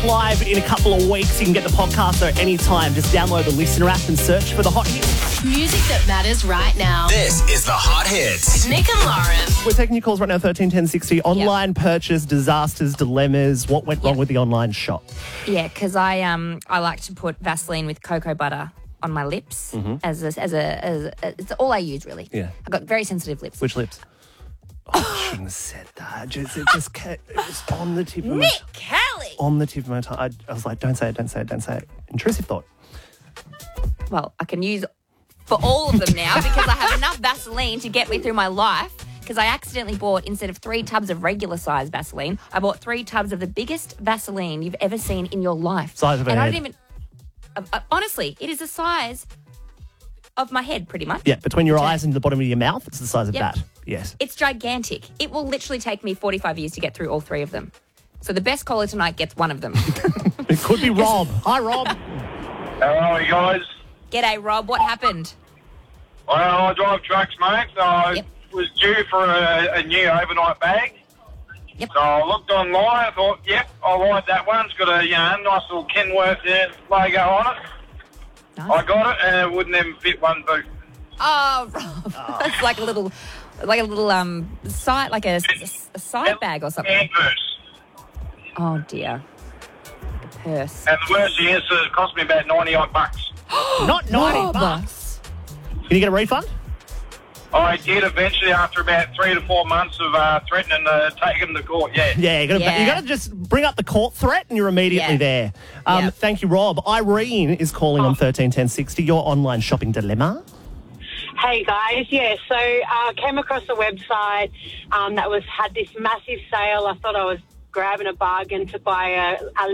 Live in a couple of weeks. You can get the podcast there anytime. Just download the Listener app and search for The Hot Hits. Music that matters right now. This is The Hot Hits. Nick and Lauren. We're taking your calls right now, 131060. Online purchase, disasters, dilemmas. What went wrong with the online shop? Yeah, because I like to put Vaseline with cocoa butter on my lips as it's all I use, really. Yeah. I've got very sensitive lips. Which lips? Oh, I shouldn't have said that. It was on the tip of my Nick Kelly! On the tip of my tongue. I was like, don't say it. Intrusive thought. Well, I can use for all of them now because I have enough Vaseline to get me through my life. Because I accidentally bought, instead of 3 tubs of regular size Vaseline, I bought 3 tubs of the biggest Vaseline you've ever seen in your life. Size of a and head. I didn't even... honestly, it is the size of my head, pretty much. Yeah, between your eyes and the bottom of your mouth, it's the size of Yep. that. Yes. It's gigantic. It will literally take me 45 years to get through all 3 of them. So the best caller tonight gets one of them. It could be Rob. Hi, Rob. How are you guys? G'day, Rob. What happened? Well, I drive trucks, mate. So I was due for a new overnight bag. Yep. So I looked online. I thought, I like that one. It's got a nice little Kenworth logo on it. Nice. I got it, and it wouldn't even fit one boot. Oh, Rob. That's like a little side, like a side bag or something. And purse. Oh, dear. The purse. And the worst thing is, it cost me about $90 bucks. Not $90. Can you get a refund? I did eventually after about 3 to 4 months of threatening to take him to court. Yeah. Yeah, you got to just bring up the court threat and you're immediately there. Thank you, Rob. Irene is calling on 131060. Your online shopping dilemma. Hey guys, so I came across a website that had this massive sale. I thought I was grabbing a bargain to buy a